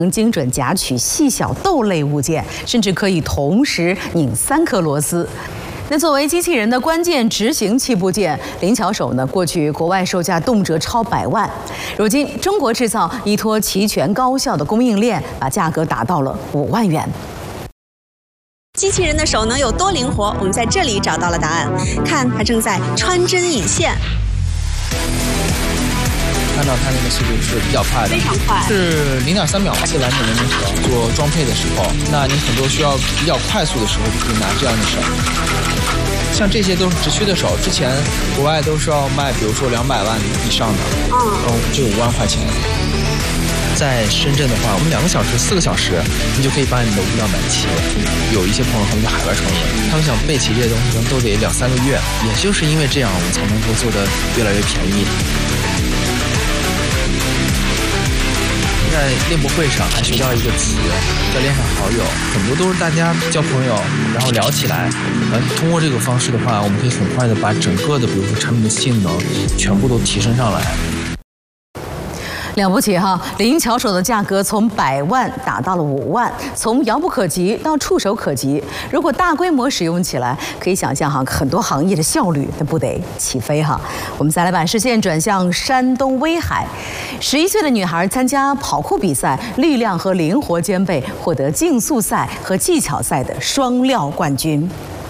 能精准夹取细小豆类物件，甚至可以同时拧3颗螺丝。那作为机器人的关键执行器部件，灵巧手呢，过去国外售价动辄超100万，如今中国制造依托齐全高效的供应链，把价格打到了5万元。 机器人的手能有多灵活？我们在这里找到了答案。看，它正在穿针引线。 看到它那个速度是比较快的， 非常快， 是0.3秒是完整的融合。做装配的时候，那你很多需要比较快速的时候，就可以拿这样的手。像这些都是直驱的手，之前国外都是要卖，比如说200万以上的，就5万块钱。在深圳的话，我们2个小时、4个小时，你就可以把你的物料买齐。有一些朋友他们在海外创业，他们想备齐这些东西，可能都得2-3个月。也就是因为这样，我们才能够做得越来越便宜。 在练博会上还学到一个词，叫恋上好友，很多都是大家交朋友，然后聊起来，通过这个方式的话，我们可以很快的把整个的，比如说产品的性能，全部都提升上来。 了不起哈！灵巧手的价格从100万打到了5万，从遥不可及到触手可及。如果大规模使用起来，可以想象哈，很多行业的效率那不得起飞哈。我们再来把视线转向山东威海，11岁的女孩参加跑酷比赛，力量和灵活兼备，获得竞速赛和技巧赛的双料冠军。